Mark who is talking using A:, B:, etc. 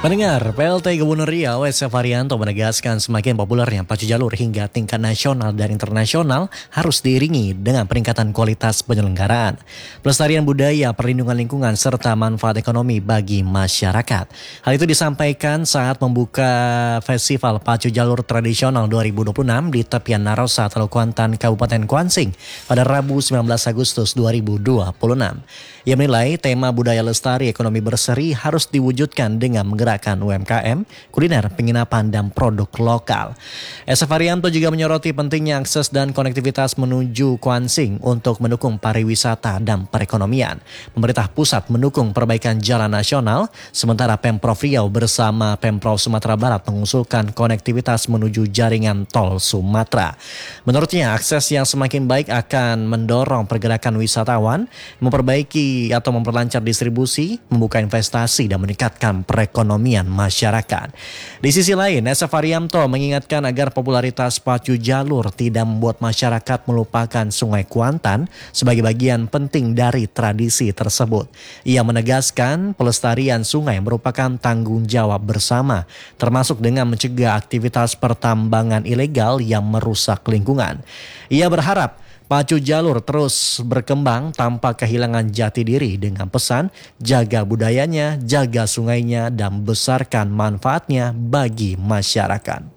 A: Pendengar, PLT Gubernur Riau S.F. Haryanto menegaskan semakin populernya pacu jalur hingga tingkat nasional dan internasional harus diiringi dengan peningkatan kualitas penyelenggaraan, pelestarian budaya, perlindungan lingkungan, serta manfaat ekonomi bagi masyarakat. Hal itu disampaikan saat membuka Festival Pacu Jalur Tradisional 2026 di tepian Narosa, Teluk Kuantan, Kabupaten Kuansing pada Rabu 19 Agustus 2026. Ia menilai tema budaya lestari ekonomi berseri harus diwujudkan dengan menggerakkan UMKM, kuliner, penginapan, dan produk lokal. S.F. Haryanto juga menyoroti pentingnya akses dan konektivitas menuju Kuansing untuk mendukung pariwisata dan perekonomian. Pemerintah pusat mendukung perbaikan jalan nasional, sementara Pemprov Riau bersama Pemprov Sumatera Barat mengusulkan konektivitas menuju jaringan tol Sumatera. Menurutnya, akses yang semakin baik akan mendorong pergerakan wisatawan, memperbaiki atau memperlancar distribusi, membuka investasi, dan meningkatkan perekonomian masyarakat. Di sisi lain, S.F. Haryanto mengingatkan agar popularitas pacu jalur tidak membuat masyarakat melupakan Sungai Kuantan sebagai bagian penting dari tradisi tersebut. Ia menegaskan pelestarian sungai merupakan tanggung jawab bersama, termasuk dengan mencegah aktivitas pertambangan ilegal yang merusak lingkungan. Ia berharap pacu jalur terus berkembang tanpa kehilangan jati diri dengan pesan jaga budayanya, jaga sungainya, dan besarkan manfaatnya bagi masyarakat.